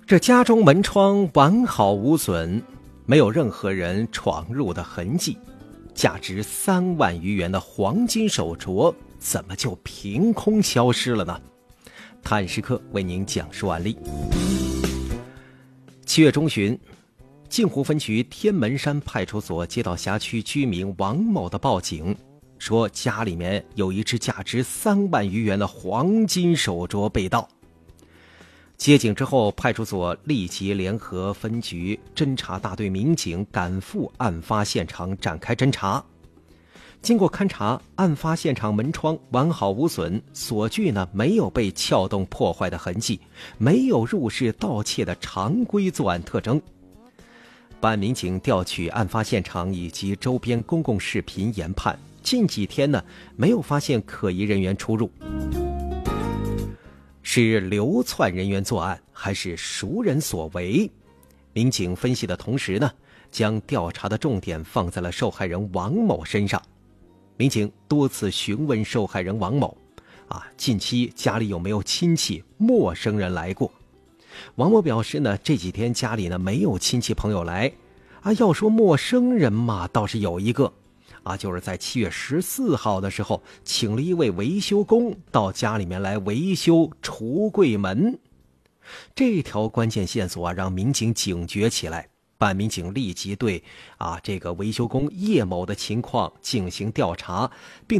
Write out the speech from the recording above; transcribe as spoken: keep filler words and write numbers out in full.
这家中门窗完好无损，没有任何人闯入的痕迹，价值三万余元的黄金手镯怎么就凭空消失了呢？探时刻为您讲述案例。七月中旬，镜湖分局天门山派出所接到辖区居民王某的报警，说家里面有一只价值三万余元的黄金手镯被盗。接警之后，派出所立即联合分局侦查大队民警赶赴案发现场展开侦查。经过勘查，案发现场门窗完好无损，锁具呢没有被撬动破坏的痕迹，没有入室盗窃的常规作案特征。办案民警调取案发现场以及周边公共视频研判，近几天呢没有发现可疑人员出入。是流窜人员作案，还是熟人所为？民警分析的同时呢，将调查的重点放在了受害人王某身上。民警多次询问受害人王某，啊，近期家里有没有亲戚、陌生人来过？王某表示呢，这几天家里呢没有亲戚朋友来，啊，要说陌生人嘛，倒是有一个。啊，就是在七月十四号的时候，请了一位维修工到家里面来维修橱柜门。这条关键线索啊，让民警警觉起来。办案民警立即对啊这个维修工叶某的情况进行调查，并